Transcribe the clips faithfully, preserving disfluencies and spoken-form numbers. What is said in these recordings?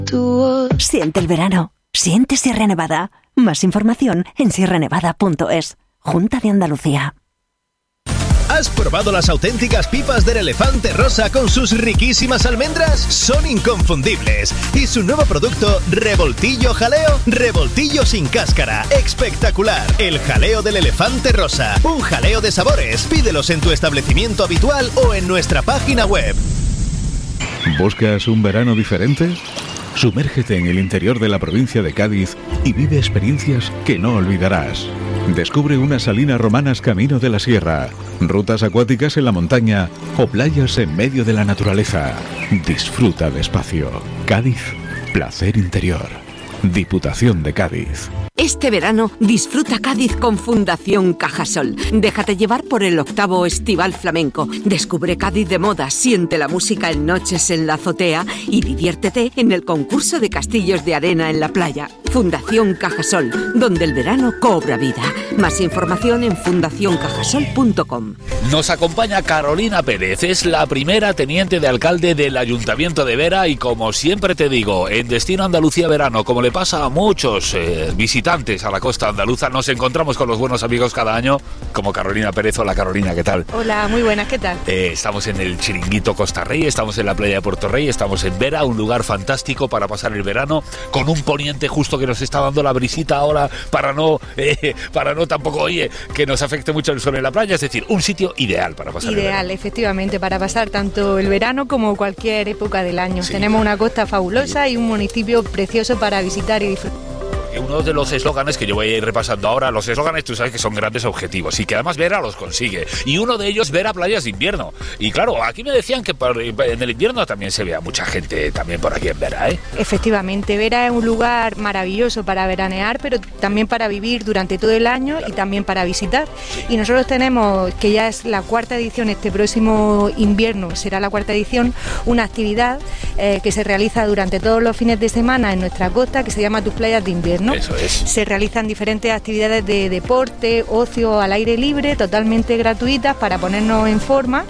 Siente el verano. Siente Sierra Nevada. Más información en sierra nevada punto es. Junta de Andalucía. ¿Has probado las auténticas pipas del Elefante Rosa con sus riquísimas almendras? Son inconfundibles. Y su nuevo producto, Revoltillo Jaleo, revoltillo sin cáscara. Espectacular. El jaleo del Elefante Rosa. Un jaleo de sabores. Pídelos en tu establecimiento habitual o en nuestra página web. ¿Buscas un verano diferente? Sumérgete en el interior de la provincia de Cádiz y vive experiencias que no olvidarás. Descubre unas salinas romanas camino de la sierra, rutas acuáticas en la montaña o playas en medio de la naturaleza. Disfruta despacio. Cádiz, placer interior. Diputación de Cádiz. Este verano disfruta Cádiz con Fundación Cajasol. Déjate llevar por el octavo Estival Flamenco. Descubre Cádiz de moda, siente la música en noches en la azotea y diviértete en el concurso de castillos de arena en la playa. Fundación Cajasol, donde el verano cobra vida. Más información en fundación cajasol punto com. Nos acompaña Carolina Pérez, es la primera teniente de alcalde del Ayuntamiento de Vera y como siempre te digo, en Destino Andalucía Verano, como le pasa a muchos eh, visitantes a la costa andaluza, nos encontramos con los buenos amigos cada año, como Carolina Pérez. Hola Carolina, ¿qué tal? Hola, muy buenas, ¿qué tal? Eh, estamos en el Chiringuito Costa Rey, estamos en la playa de Puerto Rey, estamos en Vera, un lugar fantástico para pasar el verano, con un poniente justo que nos está dando la brisita ahora para no, eh, para no tampoco, oye, que nos afecte mucho el sol en la playa, es decir, un sitio ideal para pasar ideal, el verano. Efectivamente, para pasar tanto el verano como cualquier época del año. Sí. Tenemos una costa fabulosa y un municipio precioso para visitar y disfrutar. Uno de los eslóganes que yo voy a ir repasando ahora, los eslóganes tú sabes que son grandes objetivos y que además Vera los consigue. Y uno de ellos, Vera playas de invierno. Y claro, aquí me decían que por, en el invierno también se vea mucha gente también por aquí en Vera, ¿eh? Efectivamente, Vera es un lugar maravilloso para veranear, pero también para vivir durante todo el año, claro, y también para visitar. Y nosotros tenemos, que ya es la cuarta edición, este próximo invierno será la cuarta edición, una actividad eh, que se realiza durante todos los fines de semana en nuestra costa, que se llama Tus Playas de Invierno. ¿no? Eso es. Se realizan diferentes actividades de deporte, ocio al aire libre, totalmente gratuitas para ponernos en forma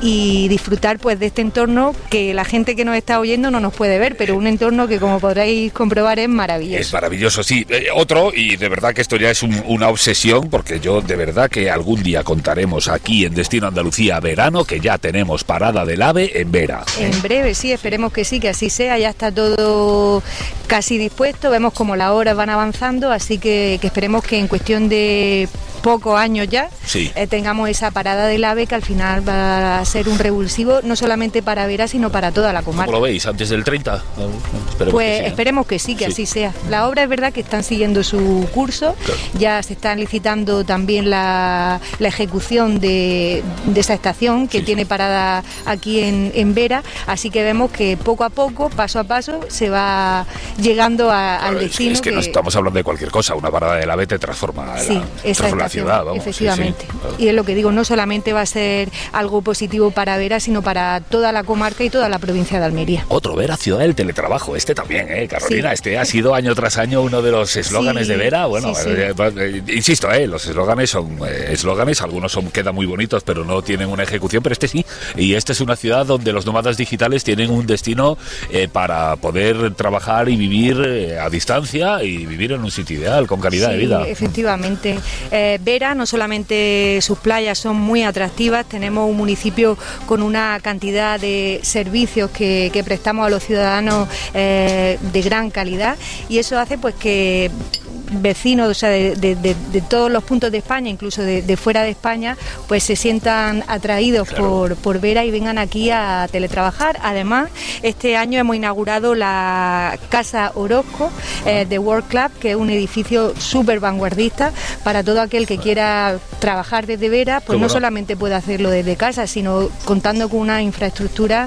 y disfrutar pues de este entorno que la gente que nos está oyendo no nos puede ver, pero un entorno que, como podréis comprobar, es maravilloso. Es maravilloso, sí. Eh, otro, y de verdad que esto ya es un, una obsesión, porque yo de verdad que algún día contaremos aquí en Destino Andalucía Verano que ya tenemos parada del AVE en Vera. En breve, sí, esperemos que sí, que así sea. Ya está todo casi dispuesto, vemos como las horas van avanzando, así que, que esperemos que en cuestión de pocos años ya sí. eh, tengamos esa parada del AVE, que al final va a ser un revulsivo no solamente para Vera sino para toda la comarca. ¿Cómo lo veis? ¿Antes del treinta? Esperemos pues que sí, ¿no? esperemos que sí, que sí. así sea. La obra es verdad que están siguiendo su curso, claro. Ya se están licitando también la, la ejecución de, de esa estación que sí. tiene parada aquí en, en Vera, así que vemos que poco a poco, paso a paso, se va llegando a, claro, al destino. Es que, que no estamos hablando de cualquier cosa, una parada del AVE te transforma, sí, la, transforma la ciudad, vamos. Efectivamente. Sí, sí, claro. Y es lo que digo, no solamente va a ser algo positivo para Vera, sino para toda la comarca y toda la provincia de Almería. Otro, Vera, ciudad del teletrabajo, este también, ¿eh, Carolina? Sí. Este ha sido año tras año uno de los eslóganes sí, de Vera. Bueno, sí, sí. Eh, eh, insisto, eh, los eslóganes son eh, eslóganes, algunos son, quedan muy bonitos, pero no tienen una ejecución, pero este sí. Y esta es una ciudad donde los nómadas digitales tienen un destino eh, para poder trabajar y vivir eh, a distancia y vivir en un sitio ideal, con calidad sí, de vida. Efectivamente. Eh, Vera, no solamente sus playas son muy atractivas, tenemos un municipio con una cantidad de servicios que, que prestamos a los ciudadanos eh, de gran calidad, y eso hace pues que vecinos, o sea, de, de, de, de todos los puntos de España, incluso de, de fuera de España, pues se sientan atraídos claro. por, por Vera y vengan aquí a teletrabajar. Además, este año hemos inaugurado la Casa Orozco eh, de World Club, que es un edificio súper vanguardista para todo aquel que quiera trabajar desde Vera, pues no solamente puede hacerlo desde casa, sino contando con una infraestructura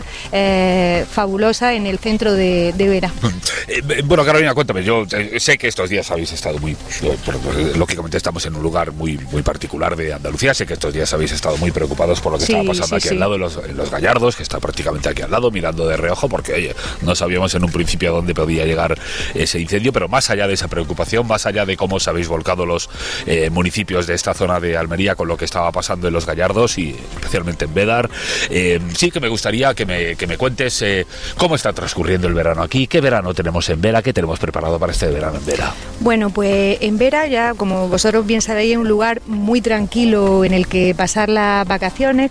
eh, fabulosa en el centro de, de Vera. Eh, bueno, Carolina, cuéntame, yo eh, sé que estos días habéis estado muy, lógicamente estamos en un lugar muy, muy particular de Andalucía. Sé que estos días habéis estado muy preocupados por lo que sí, estaba pasando sí, aquí sí. al lado, en los, en los Gallardos, que está prácticamente aquí al lado, mirando de reojo, porque oye, no sabíamos en un principio a dónde podía llegar ese incendio, pero más allá de esa preocupación, más allá de cómo os habéis volcado los eh, municipios de esta zona de Almería con lo que estaba pasando en los Gallardos y especialmente en Bédar, eh, sí que me gustaría que me, que me cuentes eh, cómo está transcurriendo el verano aquí, qué verano tenemos en Vera, qué tenemos preparado para este verano en Vera. Bueno, pues en Vera ya, como vosotros bien sabéis, es un lugar muy tranquilo en el que pasar las vacaciones,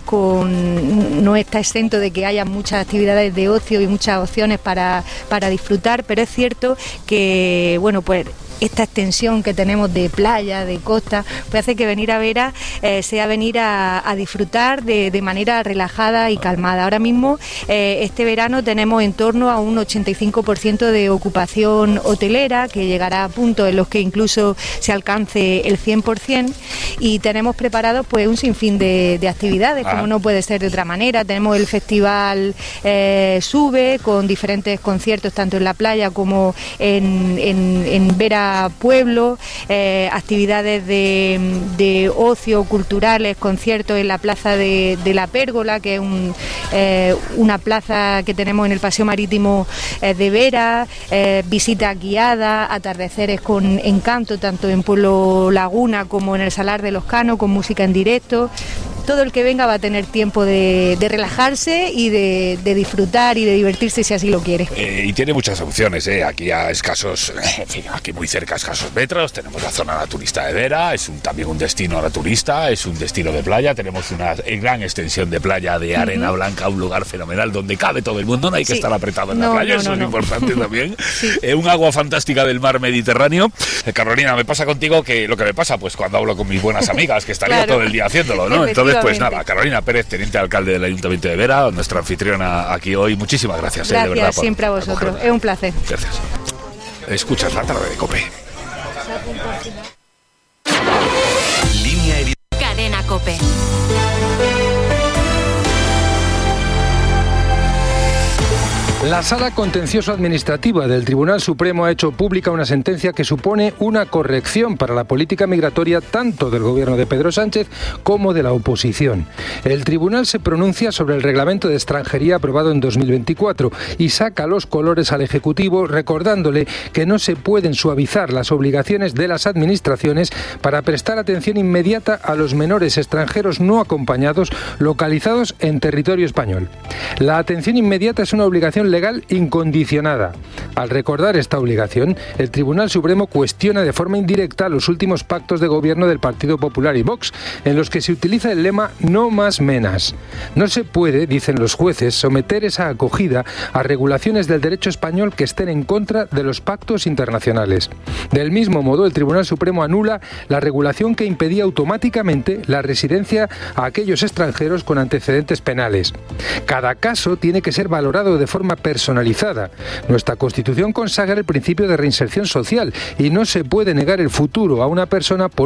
con no está exento de que haya muchas actividades de ocio y muchas opciones para, para disfrutar, pero es cierto que, bueno, pues esta extensión que tenemos de playa, de costa, pues hace que venir a Vera eh, sea venir a, a disfrutar de, de manera relajada y calmada. Ahora mismo, eh, este verano tenemos en torno a un ochenta y cinco por ciento de ocupación hotelera, que llegará a puntos en los que incluso se alcance el cien por ciento, y tenemos preparados pues un sinfín de, de actividades, ah. como no puede ser de otra manera. Tenemos el festival eh, Sube, con diferentes conciertos tanto en la playa como en, en, en Vera Pueblo, eh, actividades de, de ocio, culturales, conciertos en la plaza de, de la Pérgola, que es un, eh, una plaza que tenemos en el Paseo Marítimo eh, de Vera, eh, visitas guiadas, atardeceres con encanto, tanto en Pueblo Laguna como en el Salar de los Canos, con música en directo. Todo el que venga va a tener tiempo de, de relajarse y de, de disfrutar y de divertirse si así lo quiere. Eh, y tiene muchas opciones, ¿eh? Aquí a escasos, en fin, aquí muy cerca a escasos metros, tenemos la zona naturista de Vera, es un, también un destino naturista, es un destino de playa, tenemos una gran extensión de playa de arena uh-huh. blanca, un lugar fenomenal donde cabe todo el mundo, no hay que sí. estar apretado en no, la playa, no, eso no, es no. importante también. sí. eh, un agua fantástica del mar Mediterráneo. Eh, Carolina, me pasa contigo que lo que me pasa pues cuando hablo con mis buenas amigas, que estaría claro. todo el día haciéndolo, ¿no? Entonces, pues nada, Carolina Pérez, teniente alcalde del Ayuntamiento de Vera, nuestra anfitriona aquí hoy. Muchísimas gracias. Gracias, eh, de verdad, siempre por, a vosotros. Es un placer. Gracias. Escuchas la tarde de COPE. Línea editorial. Cadena COPE. La Sala Contencioso-Administrativa del Tribunal Supremo ha hecho pública una sentencia que supone una corrección para la política migratoria tanto del gobierno de Pedro Sánchez como de la oposición. El tribunal se pronuncia sobre el reglamento de extranjería aprobado en dos mil veinticuatro y saca los colores al Ejecutivo, recordándole que no se pueden suavizar las obligaciones de las administraciones para prestar atención inmediata a los menores extranjeros no acompañados localizados en territorio español. La atención inmediata es una obligación legal incondicionada. Al recordar esta obligación, el Tribunal Supremo cuestiona de forma indirecta los últimos pactos de gobierno del Partido Popular y Vox, en los que se utiliza el lema "no más menas". No se puede, dicen los jueces, someter esa acogida a regulaciones del derecho español que estén en contra de los pactos internacionales. Del mismo modo, el Tribunal Supremo anula la regulación que impedía automáticamente la residencia a aquellos extranjeros con antecedentes penales. Cada caso tiene que ser valorado de forma personalizada. Nuestra Constitución consagra el principio de reinserción social y no se puede negar el futuro a una persona por